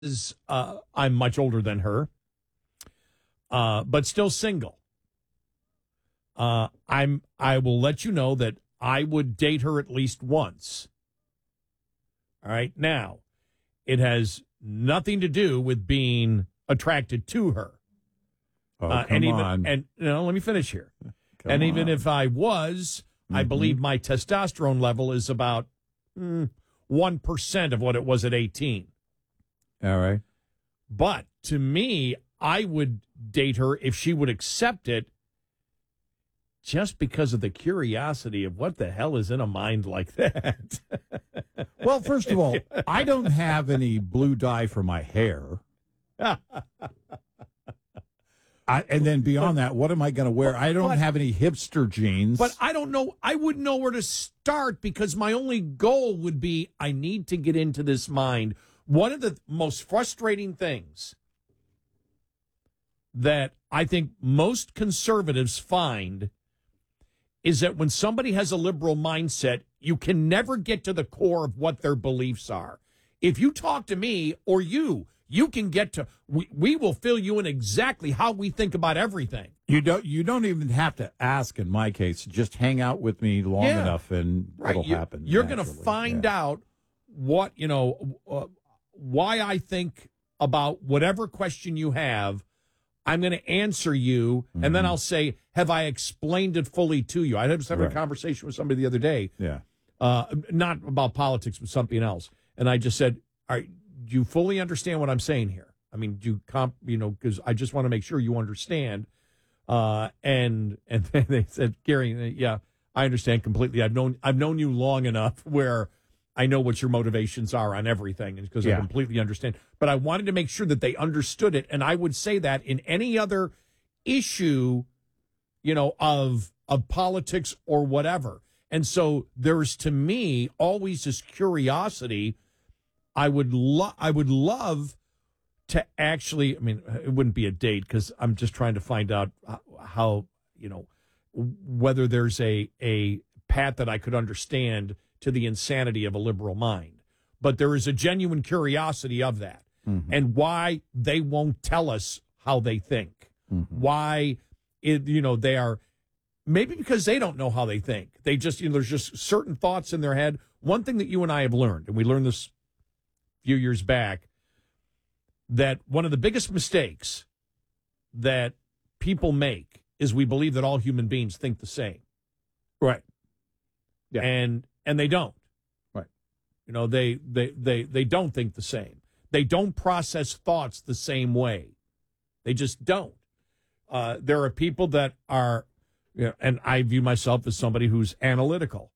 I'm much older than her, but still single. I will let you know that I would date her at least once. All right. Now, it has nothing to do with being attracted to her. Oh, Let me finish here. Even if I was, I believe my testosterone level is about 1% of what it was at 18. All right. But to me, I would date her if she would accept it, just because of the curiosity of what the hell is in a mind like that. Well, first of all, I don't have any blue dye for my hair. And then beyond that, what am I going to wear? I don't have any hipster jeans. But I don't know. I wouldn't know where to start, because my only goal would be, I need to get into this mind. One of the most frustrating things that I think most conservatives find is that when somebody has a liberal mindset, you can never get to the core of what their beliefs are. If you talk to me or you can get to, we will fill you in exactly how we think about everything. You don't even have to ask in my case. Just hang out with me long enough and it'll happen. You're going to find out what, why I think about whatever question you have. I'm going to answer you, and then I'll say, have I explained it fully to you? I was having a conversation with somebody the other day, not about politics, but something else. And I just said, all right, do you fully understand what I'm saying here? I mean, because I just want to make sure you understand. And then they said, Gary, yeah, I understand completely. I've known you long enough where I know what your motivations are on everything, because I completely understand. But I wanted to make sure that they understood it, and I would say that in any other issue, of politics or whatever. And so there's, to me, always this curiosity. I would love to actually, it wouldn't be a date, because I'm just trying to find out how, whether there's a path that I could understand to the insanity of a liberal mind. But there is a genuine curiosity of that, and why they won't tell us how they think. Why, they are, maybe because they don't know how they think. They just, there's just certain thoughts in their head. One thing that you and I have learned, and we learned this a few years back, that one of the biggest mistakes that people make is we believe that all human beings think the same. Right. Yeah. And they don't. Right. They don't think the same. They don't process thoughts the same way. They just don't. There are people that are, and I view myself as somebody who's analytical.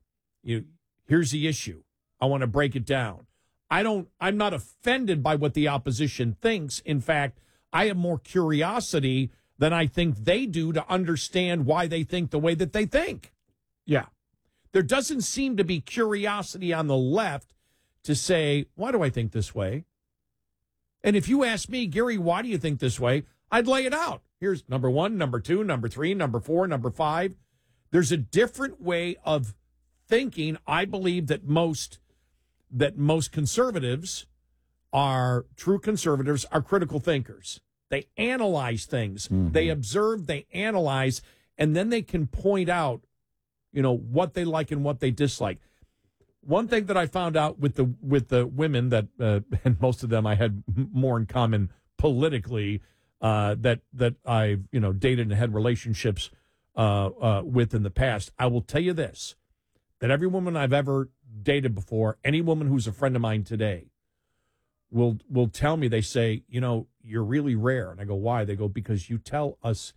Here's the issue. I want to break it down. I'm not offended by what the opposition thinks. In fact, I have more curiosity than I think they do to understand why they think the way that they think. Yeah. There doesn't seem to be curiosity on the left to say, why do I think this way? And if you ask me, Gary, why do you think this way? I'd lay it out. Here's number 1, number 2, number 3, number 4, number 5. There's a different way of thinking. I believe that most conservatives true conservatives are critical thinkers. They analyze things. They observe, they analyze, and then they can point out, what they like and what they dislike. One thing that I found out with the women that, and most of them I had more in common politically, that I've, dated and had relationships, with in the past. I will tell you this, that every woman I've ever dated before, any woman who's a friend of mine today, will tell me, they say, you're really rare. And I go, why? They go, because you tell us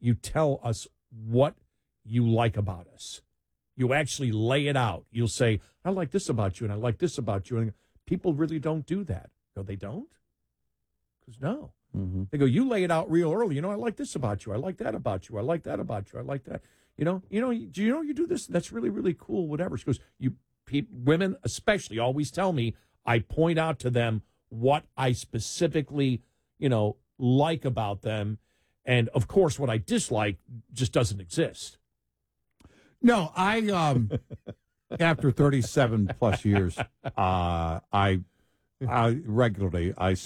what you like about us. You actually lay it out. You'll say, I like this about you, and I like this about you. And people really don't do that. I go, they don't? Because no. They go, you lay it out real early. I like this about you. I like that about you. I like that about you. I like that. Do you do this? That's really, really cool, whatever. She goes, women especially always tell me, I point out to them what I specifically, like about them. And, of course, what I dislike just doesn't exist. No, I after 37 plus years, I regularly I